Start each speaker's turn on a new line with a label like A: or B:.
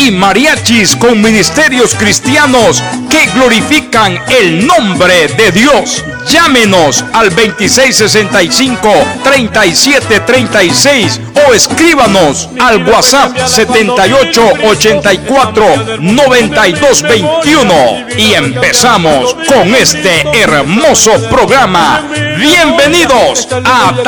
A: y mariachis con ministerios cristianos que glorifican el nombre de Dios. Llámenos al 2665-3736 o escríbanos al WhatsApp 7884-9221 y empezamos con este hermoso programa. Bienvenidos a